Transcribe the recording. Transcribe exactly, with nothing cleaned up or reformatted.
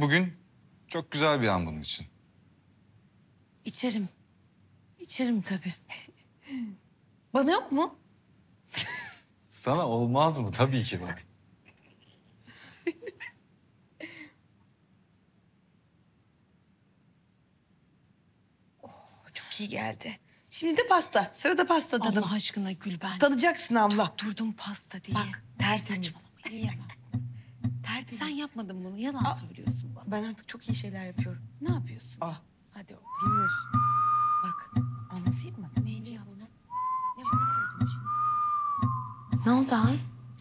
bugün çok güzel bir an bunun için. İçerim. İçerim tabii. Bana yok mu? Sana olmaz mı? Tabii ki bak. Çok iyi geldi. Şimdi de pasta. Sırada pasta tadım. Allah aşkına Gülben. Tadacaksın abla. Durdum pasta diye. Bak, tertemiz. Saçmalama, yiyemem. Tertemiz. Sen yapmadın bunu. Yalan söylüyorsun bana. Ben artık çok iyi şeyler yapıyorum. Ne yapıyorsun? Ah, Hadi orada. bilmiyorsun. Bak, anlatayım mı? Neyini yaptın? Ne bana koydun içine? Ne oldu Han?